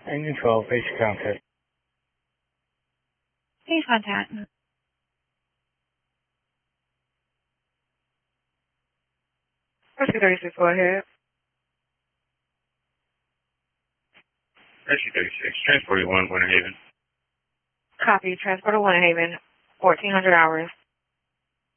Engine 12, basic contact. Please contact. Rescue 36, go ahead. Rescue 36, transport 1, Winter Haven. Copy, transporter 1 Haven, 1400 hours.